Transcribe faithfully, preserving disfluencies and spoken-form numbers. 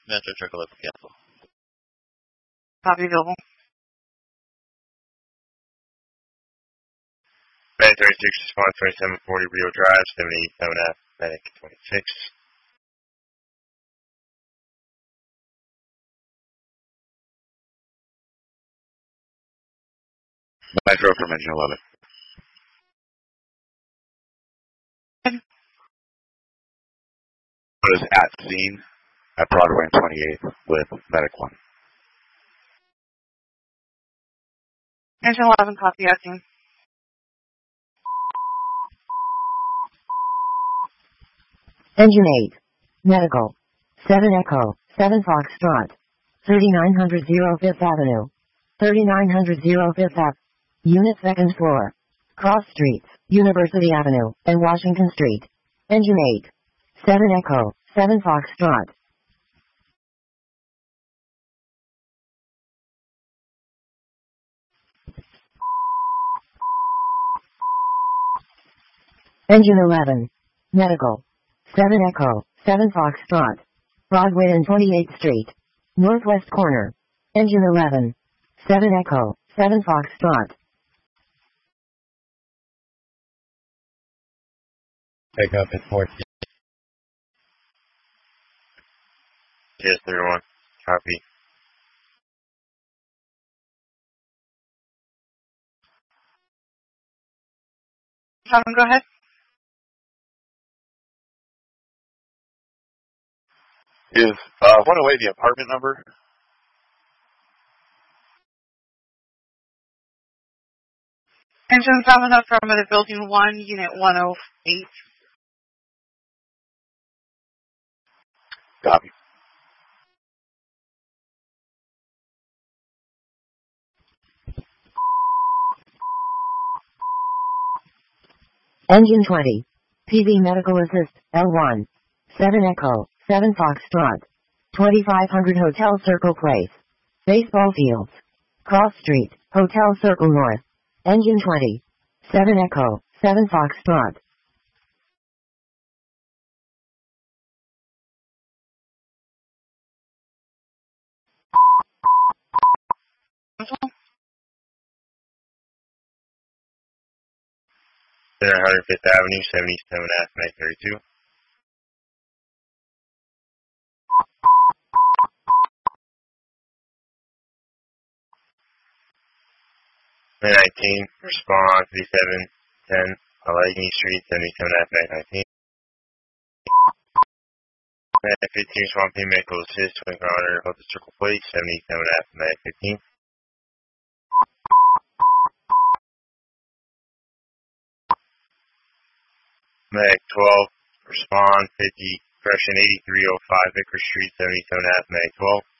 Metro Truck eleven cancel. Copy available. Medic thirty-six, response twenty-seven forty Rio Drive, seventy-seven F, Medic twenty-six. Metro from engine eleven. What is at scene at Broadway and twenty-eighth with Medic one. Engine eleven, copy asking. Engine eight. Medical. seven Echo, seven Foxtrot. thirty-nine hundred Fifth Avenue. thirty-nine hundred Fifth Ave. Unit second floor. Cross Streets, University Avenue, and Washington Street. Engine eight. seven Echo, seven Foxtrot. Engine eleven. Medical. seven Echo, seven Foxtrot. Broadway and twenty-eighth Street. Northwest corner. Engine eleven. seven Echo, seven Foxtrot. Pick up at fourteen. Yes, everyone. Copy. Seven, go ahead. Is uh, one oh eight the apartment number? Engine seven, affirmative, building one, unit one oh eight. Copy. Engine twenty. P V Medical Assist, L one. seven Echo, seven Foxtrot. twenty-five hundred Hotel Circle Place. Baseball Fields. Cross Street, Hotel Circle North. Engine twenty. seven Echo, seven Foxtrot. one hundred Fifth Avenue, seventy-seven F, Medic thirty-two. Medic nineteen, respond fifty-seven ten Allegheny Street, seventy-seven F, Medic nineteen. Medic fifteen, Swamp Team Medical Assist, twenty-four hundred Hotel Circle Place, seventy-seven F, Medic fifteen. Medic twelve, respond fifty, correction eighty-three oh five Vickers Street, seventy-seven F, Medic twelve.